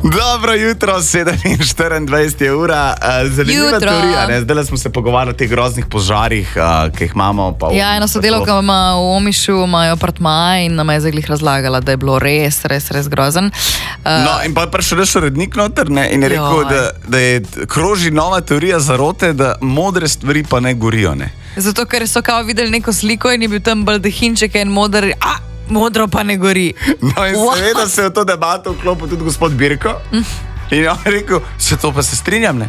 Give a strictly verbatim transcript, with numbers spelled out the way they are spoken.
Dobro jutro, sedem in štiriindvajset je ura. Zanimiva Jutro. teorija, ne? Zdaj smo se pogovarjali o teh groznih požarih, uh, ki jih imamo. Pa v, Ja, ena sodelavka ima v Omišu, imajo apartma in nam je zdaj glih razlagala, da je bilo res, res, res grozen. Uh, No, in pa je prišel še urednik noter, ne? In je rekel, Joj. da, da je kroži nova teorija zarote, da modre stvari pa ne gorijo. Ne? zato, ker so kao videli neko sliko in je bil tam baldahinček in moder, a, modro pa ne gori. No, in What? seveda se je v to debato vklopil tudi gospod Birko. In on je rekel, se to pa se strinjam, ne?